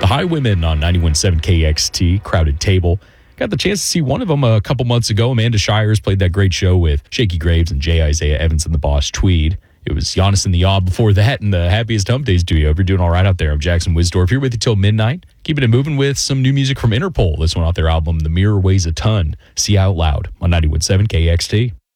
The Highwaymen on 91.7 KXT, Crowded Table. Got the chance to see one of them a couple months ago. Amanda Shires played that great show with Shaky Graves and J. Isaiah Evans and the Boss Tweed. It was Giannis and the Yob before that, and the Happiest Hump Days duo. If you're doing all right out there, I'm Jackson Wisdorf here with you till midnight. Keeping it moving with some new music from Interpol. This one off their album, The Mirror Weighs a Ton. See Out Loud on 91.7 KXT.